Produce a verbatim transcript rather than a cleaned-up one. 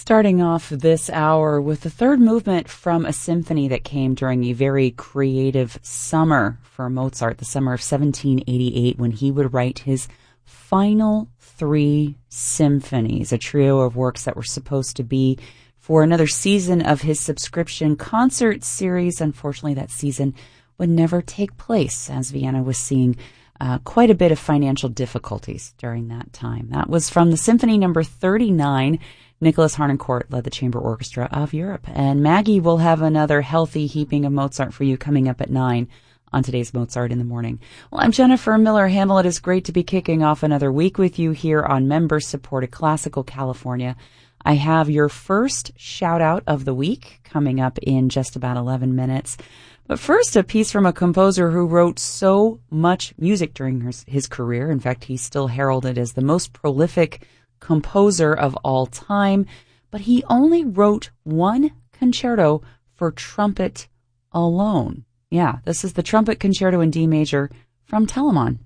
Starting off this hour with the third movement from a symphony that came during a very creative summer for Mozart, the summer of seventeen eighty-eight, when he would write his final three symphonies, a trio of works that were supposed to be for another season of his subscription concert series. Unfortunately, that season would never take place, as Vienna was seeing uh, quite a bit of financial difficulties during that time. That was from the Symphony Number thirty-nine. Nicholas Harnoncourt led the Chamber Orchestra of Europe. And Maggie will have another healthy heaping of Mozart for you coming up at nine on today's Mozart in the Morning. Well, I'm Jennifer Miller Hamill. It is great to be kicking off another week with you here on member-supported Classical California. I have your first shout-out of the week coming up in just about eleven minutes. But first, a piece from a composer who wrote so much music during his, his career. In fact, he's still heralded as the most prolific composer of all time, but he only wrote one concerto for trumpet alone. Yeah, this is the Trumpet Concerto in D major from Telemann.